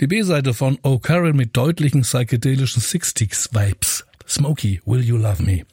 Die B-Seite von O'Carroll mit deutlichen psychedelischen 60s-Vibes. Smokey, Will You Love Me?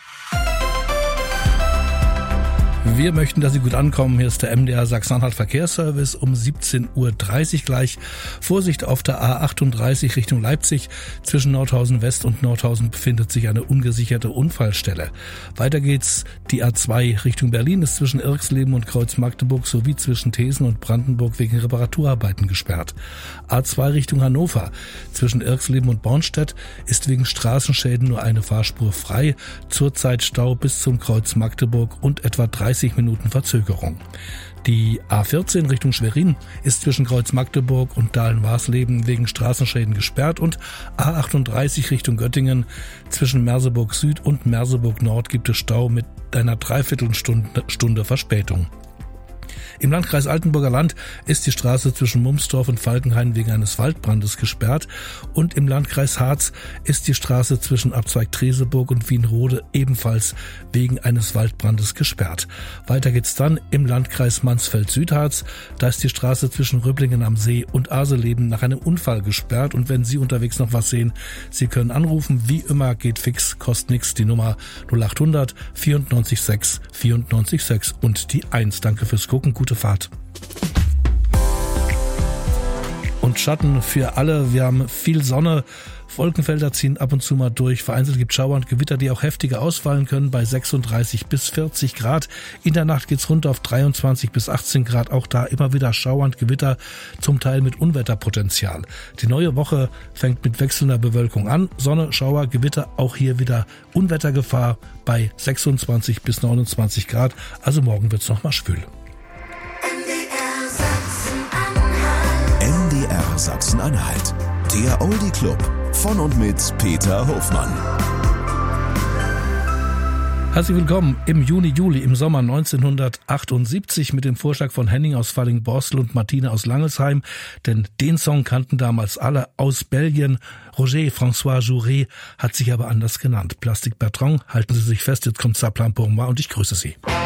Wir möchten, dass Sie gut ankommen. Hier ist der MDR Sachsen-Anhalt Verkehrsservice um 17.30 Uhr gleich. Vorsicht auf der A38 Richtung Leipzig. Zwischen Nordhausen West und Nordhausen befindet sich eine ungesicherte Unfallstelle. Weiter geht's. Die A2 Richtung Berlin ist zwischen Irxleben und Kreuz-Magdeburg sowie zwischen Thesen und Brandenburg wegen Reparaturarbeiten gesperrt. A2 Richtung Hannover. Zwischen Irxleben und Bornstedt ist wegen Straßenschäden nur eine Fahrspur frei. Zurzeit Stau bis zum Kreuz Magdeburg und etwa 30 Minuten Verzögerung. Die A14 Richtung Schwerin ist zwischen Kreuz Magdeburg und Dahlen-Warsleben wegen Straßenschäden gesperrt und A38 Richtung Göttingen zwischen Merseburg Süd und Merseburg Nord gibt es Stau mit einer Dreiviertelstunde Verspätung. Im Landkreis Altenburger Land ist die Straße zwischen Mumsdorf und Falkenhain wegen eines Waldbrandes gesperrt und im Landkreis Harz ist die Straße zwischen Abzweig Treseburg und Wienrode ebenfalls wegen eines Waldbrandes gesperrt. Weiter geht's dann im Landkreis Mansfeld-Südharz. Da ist die Straße zwischen Röblingen am See und Aseleben nach einem Unfall gesperrt und wenn Sie unterwegs noch was sehen, Sie können anrufen. Wie immer geht fix, kostet nichts. Die Nummer 0800 94 6 94 6 und die 1. Danke fürs Gucken. Gute Fahrt. Und Schatten für alle. Wir haben viel Sonne. Wolkenfelder ziehen ab und zu mal durch. Vereinzelt gibt Schauer und Gewitter, die auch heftiger ausfallen können bei 36 bis 40 Grad. In der Nacht geht's runter auf 23 bis 18 Grad. Auch da immer wieder Schauer und Gewitter, zum Teil mit Unwetterpotenzial. Die neue Woche fängt mit wechselnder Bewölkung an. Sonne, Schauer, Gewitter, auch hier wieder Unwettergefahr bei 26 bis 29 Grad. Also morgen wird's noch mal schwül. MDR Sachsen-Anhalt. Der Oldie Club von und mit Peter Hofmann. Herzlich willkommen im Juni-Juli im Sommer 1978 mit dem Vorschlag von Henning aus Falling-Borstel und Martine aus Langelsheim. Denn den Song kannten damals alle aus Belgien. Roger François Jouret hat sich aber anders genannt. Plastic Bertrand, halten Sie sich fest, jetzt kommt Saplan pour moi und ich grüße Sie.